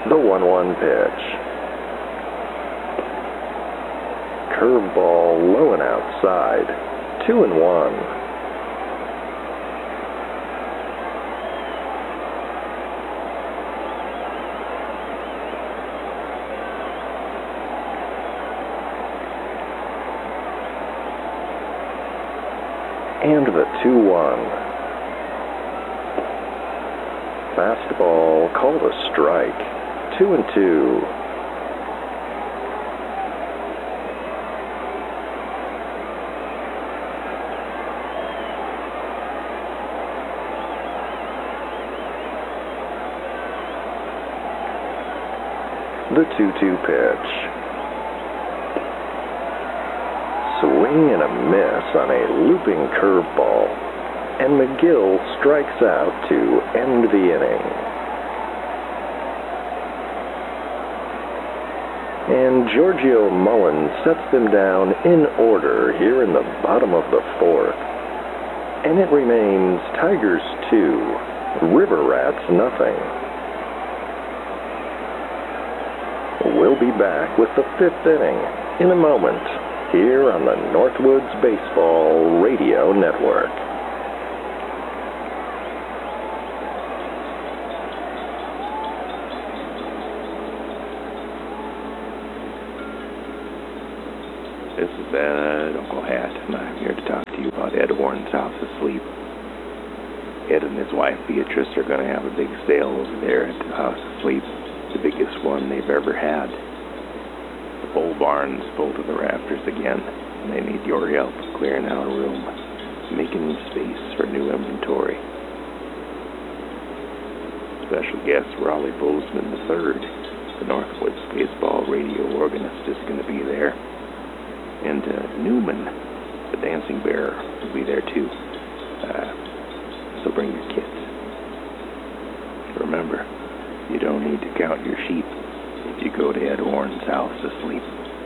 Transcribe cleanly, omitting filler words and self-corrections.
The 1-1 pitch. Curveball low and outside. 2-1. And the 2-1. Fastball called a strike. 2-2. The 2-2 pitch. Swing and a miss on a looping curveball, and McGill strikes out to end the inning. And Giorgio Mullen sets them down in order here in the bottom of the 4th. And it remains Tigers 2, River Rats nothing. We'll be back with the 5th inning in a moment here on the Northwoods Baseball Radio Network. This is Ed Uncle Hat, and I'm here to talk to you about Ed Warren's House of Sleep. Ed and his wife Beatrice are going to have a big sale over there at the House of Sleep, the biggest one they've ever had. The pole barn's full to the rafters again, and they need your help clearing out a room, making space for new inventory. Special guest Raleigh Bozeman III, the Northwoods Baseball radio organist, is going to be there. And Newman, the dancing bear, will be there too. So bring your kids. Remember, you don't need to count your sheep if you go to Ed Warren's House of Sleep.